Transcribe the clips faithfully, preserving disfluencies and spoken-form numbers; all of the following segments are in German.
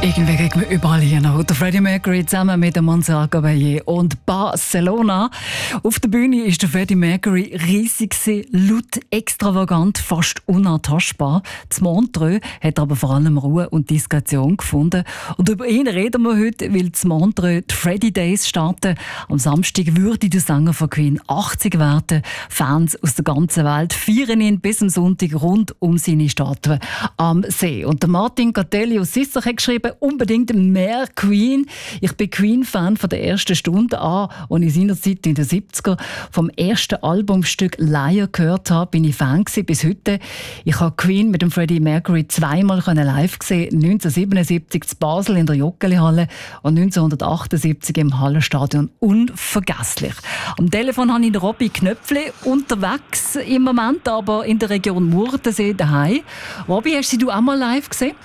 Irgendwie kriegt man überall hier noch. Der Freddie Mercury zusammen mit dem Montserrat Caballé und Barcelona. Auf der Bühne ist der Freddie Mercury riesig, laut, extravagant, fast unantastbar. Das Montreux hat aber vor allem Ruhe und Diskretion gefunden. Und über ihn reden wir heute, weil das Montreux die Freddie Days starten. Am Samstag würde der Sänger von Queen achtzig werden. Fans aus der ganzen Welt feiern ihn bis am Sonntag rund um seine Statue am See. Und der Martin Catelli aus Sissach hat geschrieben, unbedingt mehr Queen. Ich bin Queen-Fan von der ersten Stunde an, als ich seinerzeit in den siebziger vom ersten Albumstück «Liar» gehört habe, bin ich Fan gewesen, bis heute. Ich habe Queen mit dem Freddie Mercury zweimal live gesehen, neunzehnhundertsiebenundsiebzig in Basel in der Joggeli-Halle und neunzehnhundertachtundsiebzig im Hallenstadion. Unvergesslich. Am Telefon habe ich den Robby Knöpfli, unterwegs im Moment, aber in der Region Murtensee daheim. Robby, hast du auch mal live gesehen?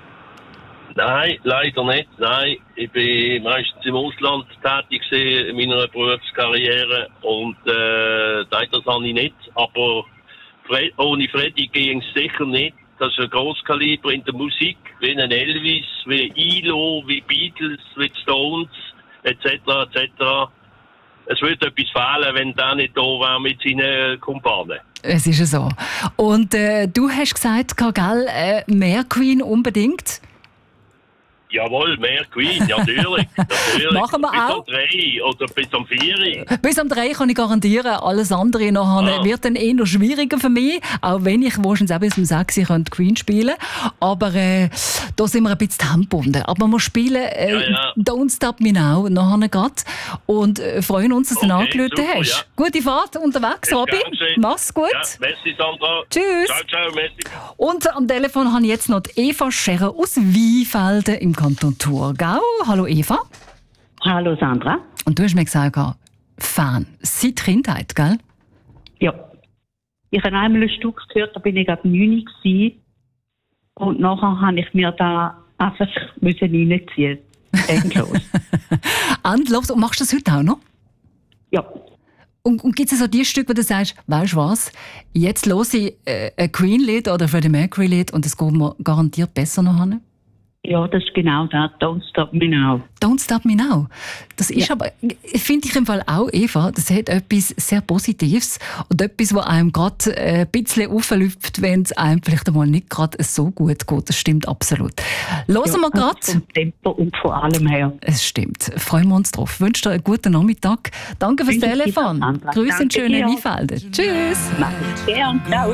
Nein, leider nicht. Nein, ich bin meistens im Ausland tätig in meiner Berufskarriere und äh, das habe ich nicht. Aber Fred, ohne Freddy ging es sicher nicht. Das ist ein Grosskaliber in der Musik, wie ein Elvis, wie I L O, wie Beatles, wie Stones, et cetera et cetera. Es würde etwas fehlen, wenn der nicht da wäre mit seinen Kumpanen. Es ist ja so. Und äh, du hast gesagt, gell, äh, mehr Queen unbedingt? Jawohl, mehr Queen, ja, natürlich. natürlich. Machen wir bis auch. Bis um drei oder bis um vier. Bis um drei kann ich garantieren. Alles andere nachher ah. wird dann eher schwieriger für mich. Auch wenn ich wahrscheinlich auch bis um sechs Queen spielen könnte. Aber äh, da sind wir ein bisschen handgebunden. Aber wir spielen äh, ja, ja. «Don't Stop Me Now» nachher gerade. Und äh, freuen uns, dass du okay, angerufen hast. Ja. Gute Fahrt unterwegs, Robby. Mach's gut. Ja, merci, Sandra. Tschüss. Ciao, ciao, merci. Und am Telefon habe ich jetzt noch die Eva Scherer aus Weinfelden im Kanton Thurgau. Hallo Eva. Hallo Sandra. Und du hast mir gesagt, Fan seit Kindheit, gell? Ja. Ich habe einmal ein Stück gehört, da bin ich gerade neun gewesen. Und nachher habe ich mir da einfach müssen reinziehen. Endlos. Endlos. Und machst du das heute auch noch? Ja. Und, und gibt es so die Stücke, wo du sagst, weißt du was, jetzt höre ich äh, ein Queen-Lied oder ein Freddie Mercury-Lied und es geht mir garantiert besser noch hin? Ja, das ist genau das. Don't Stop Me Now. Don't Stop Me Now. Das ist ja. aber, finde ich im Fall auch, Eva, das hat etwas sehr Positives und etwas, was einem gerade ein bisschen aufläuft, wenn es einem vielleicht einmal nicht gerade so gut geht. Das stimmt absolut. Hören ja, wir gerade. Vom Tempo und von allem her. Es stimmt. Freuen wir uns drauf. Ich wünsche dir einen guten Nachmittag. Danke fürs Telefon. Grüße in schönen Weinfelden. Tschüss. Mach ich gern. Ciao.